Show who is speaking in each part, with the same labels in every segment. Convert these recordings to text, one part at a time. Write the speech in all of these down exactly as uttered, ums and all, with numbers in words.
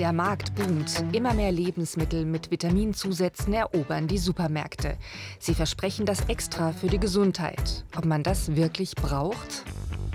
Speaker 1: Der Markt boomt. Immer mehr Lebensmittel mit Vitaminzusätzen erobern die Supermärkte. Sie versprechen das Extra für die Gesundheit. Ob man das wirklich braucht?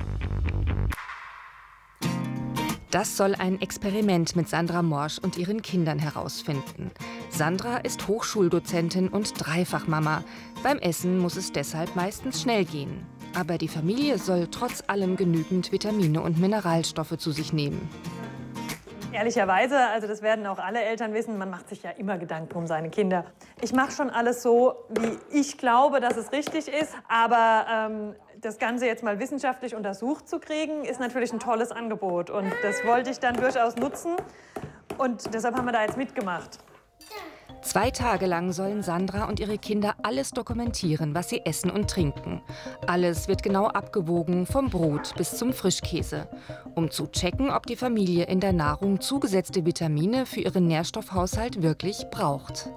Speaker 1: Das soll ein Experiment mit Sandra Morsch und ihren Kindern herausfinden. Sandra ist Hochschuldozentin und Dreifachmama. Beim Essen muss es deshalb meistens schnell gehen. Aber die Familie soll trotz allem genügend Vitamine und Mineralstoffe zu sich nehmen.
Speaker 2: Ehrlicherweise, also das werden auch alle Eltern wissen, man macht sich ja immer Gedanken um seine Kinder. Ich mache schon alles so, wie ich glaube, dass es richtig ist. Aber ähm, das Ganze jetzt mal wissenschaftlich untersucht zu kriegen, ist natürlich ein tolles Angebot. Und das wollte ich dann durchaus nutzen. Und deshalb haben wir da jetzt mitgemacht.
Speaker 1: Zwei Tage lang sollen Sandra und ihre Kinder alles dokumentieren, was sie essen und trinken. Alles wird genau abgewogen, vom Brot bis zum Frischkäse, um zu checken, ob die Familie in der Nahrung zugesetzte Vitamine für ihren Nährstoffhaushalt wirklich braucht.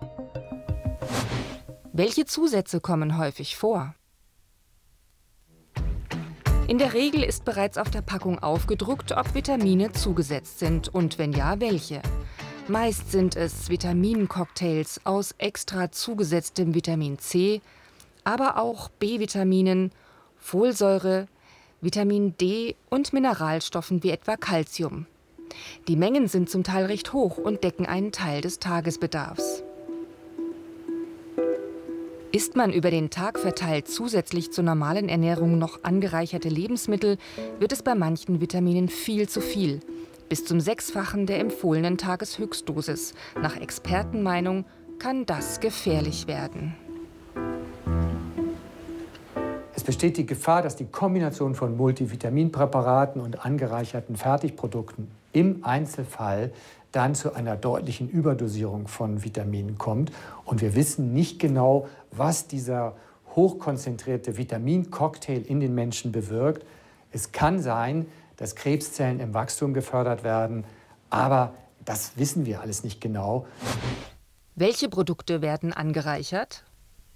Speaker 1: Welche Zusätze kommen häufig vor? In der Regel ist bereits auf der Packung aufgedruckt, ob Vitamine zugesetzt sind und wenn ja, welche. Meist sind es Vitamincocktails aus extra zugesetztem Vitamin C, aber auch B-Vitaminen, Folsäure, Vitamin D und Mineralstoffen wie etwa Calcium. Die Mengen sind zum Teil recht hoch und decken einen Teil des Tagesbedarfs. Isst man über den Tag verteilt zusätzlich zur normalen Ernährung noch angereicherte Lebensmittel, wird es bei manchen Vitaminen viel zu viel. Bis zum Sechsfachen der empfohlenen Tageshöchstdosis. Nach Expertenmeinung kann das gefährlich werden.
Speaker 3: Es besteht die Gefahr, dass die Kombination von Multivitaminpräparaten und angereicherten Fertigprodukten im Einzelfall dann zu einer deutlichen Überdosierung von Vitaminen kommt. Und wir wissen nicht genau, was dieser hochkonzentrierte Vitamincocktail in den Menschen bewirkt. Es kann sein, dass Krebszellen im Wachstum gefördert werden, aber das wissen wir alles nicht genau.
Speaker 1: Welche Produkte werden angereichert?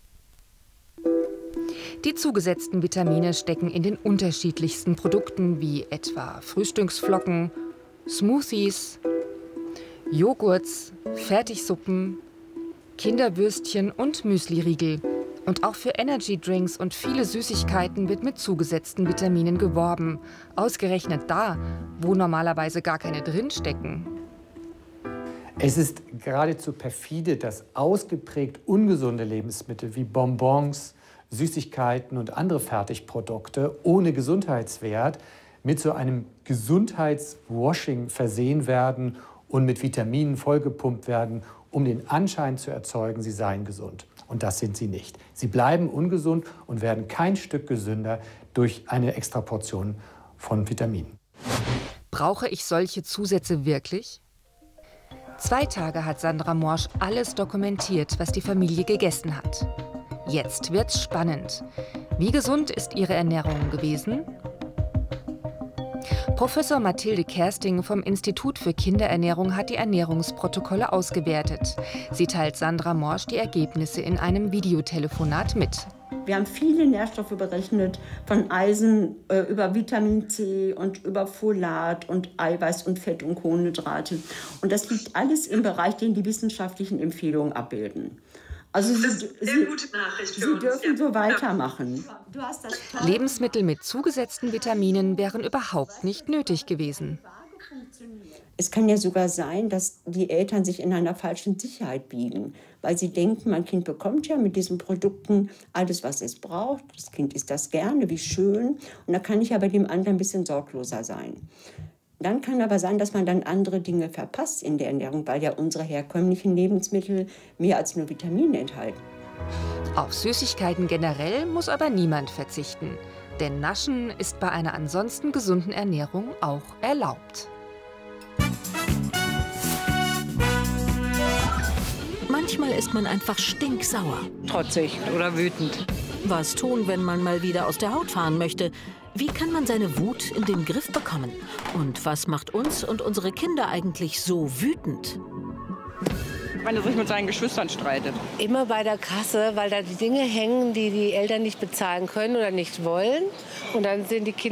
Speaker 1: Die zugesetzten Vitamine stecken in den unterschiedlichsten Produkten wie etwa Frühstücksflocken, Smoothies, Joghurts, Fertigsuppen, Kinderwürstchen und Müsliriegel. Und auch für Energydrinks und viele Süßigkeiten wird mit zugesetzten Vitaminen geworben. Ausgerechnet da, wo normalerweise gar keine drinstecken.
Speaker 3: Es ist geradezu perfide, dass ausgeprägt ungesunde Lebensmittel wie Bonbons, Süßigkeiten und andere Fertigprodukte ohne Gesundheitswert mit so einem Gesundheitswashing versehen werden und mit Vitaminen vollgepumpt werden, um den Anschein zu erzeugen, sie seien gesund. Und das sind sie nicht. Sie bleiben ungesund und werden kein Stück gesünder durch eine Extraportion von Vitaminen.
Speaker 1: Brauche ich solche Zusätze wirklich? Zwei Tage hat Sandra Morsch alles dokumentiert, was die Familie gegessen hat. Jetzt wird's spannend. Wie gesund ist ihre Ernährung gewesen? Professor Mathilde Kersting vom Institut für Kinderernährung hat die Ernährungsprotokolle ausgewertet. Sie teilt Sandra Morsch die Ergebnisse in einem Videotelefonat mit.
Speaker 4: Wir haben viele Nährstoffe berechnet, von Eisen äh, über Vitamin C und über Folat und Eiweiß und Fett und Kohlenhydrate. Und das liegt alles im Bereich, den die wissenschaftlichen Empfehlungen abbilden. Also Sie, Sie, Sie dürfen so weitermachen. Du hast das
Speaker 1: Lebensmittel mit zugesetzten Vitaminen wären überhaupt nicht nötig gewesen.
Speaker 4: Es kann ja sogar sein, dass die Eltern sich in einer falschen Sicherheit wiegen, weil sie denken, mein Kind bekommt ja mit diesen Produkten alles, was es braucht. Das Kind isst das gerne, wie schön. Und da kann ich ja bei dem anderen ein bisschen sorgloser sein. Dann kann aber sein, dass man dann andere Dinge verpasst in der Ernährung, weil ja unsere herkömmlichen Lebensmittel mehr als nur Vitamine enthalten.
Speaker 1: Auf Süßigkeiten generell muss aber niemand verzichten. Denn Naschen ist bei einer ansonsten gesunden Ernährung auch erlaubt.
Speaker 5: Manchmal ist man einfach stinksauer.
Speaker 6: Trotzig oder wütend.
Speaker 5: Was tun, wenn man mal wieder aus der Haut fahren möchte? Wie kann man seine Wut in den Griff bekommen? Und was macht uns und unsere Kinder eigentlich so wütend?
Speaker 6: Wenn er sich mit seinen Geschwistern streitet.
Speaker 7: Immer bei der Kasse, weil da die Dinge hängen, die die Eltern nicht bezahlen können oder nicht wollen. Und dann sind die Kinder